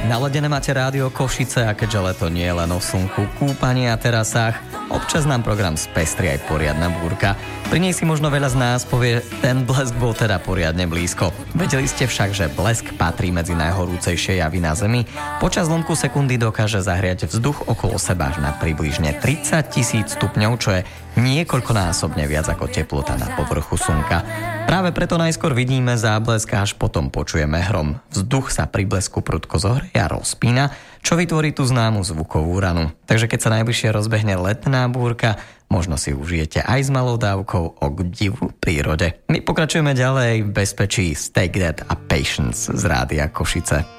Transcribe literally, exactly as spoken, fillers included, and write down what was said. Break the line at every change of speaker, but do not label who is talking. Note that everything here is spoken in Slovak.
Naladené máte rádio Košice a keďže leto nie je len o slnku, kúpaní a terasách, občas nám program spestri aj poriadna búrka. Pri nej si možno veľa z nás povie, ten blesk bol teda poriadne blízko. Vedeli ste však, že blesk patrí medzi najhorúcejšie javy na Zemi. Počas lomku sekundy dokáže zahriať vzduch okolo seba až na približne tridsať tisíc stupňov, čo je niekoľkonásobne viac ako teplota na povrchu slnka. Práve preto najskôr vidíme záblesk a až potom počujeme hrom. Vzduch sa pri blesku prudko zohrie a rozpína, čo vytvorí tú známu zvukovú ranu. Takže keď sa najbližšie rozbehne letná búrka, možno si užijete aj s malou dávkou obdivu prírode. My pokračujeme ďalej v bezpečí Take That a Patience z Rádia Košice.